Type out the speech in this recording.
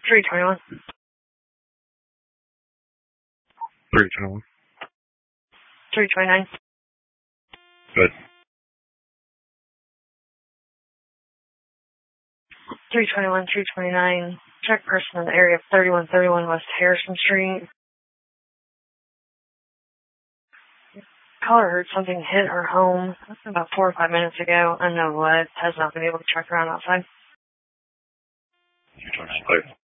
321. 321. 329. Good. 321, 329. Check person in the area of 3131 West Harrison Street. Caller heard something hit her home about 4 or 5 minutes ago. Unknown what. Has not been able to track around outside. 329, clear.